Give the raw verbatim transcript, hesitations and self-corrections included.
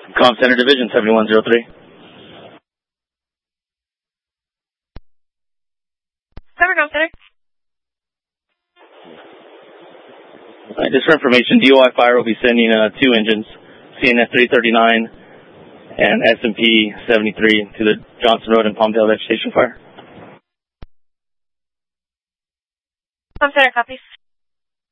Com Center Division seventy-one zero three. Cover Com Center. All right, just for information, D O I Fire will be sending uh, two engines, C N S three thirty-nine and S M P seventy-three to the Johnson Road and Palmdale Vegetation Fire. Com Center copies.